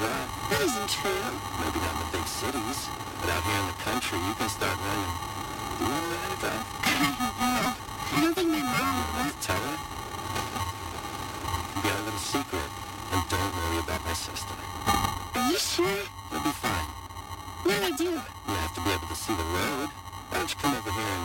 drive. That isn't true. Maybe not in the big cities, but out here in the country, you can start running. Do you remember that drive? I don't know. I don't think my mom You want to tell her? It'll be our little secret. And don't worry about my sister. Are you sure? It'll be fine. No, I do. You have to be able to see the road. Why don't you come over here and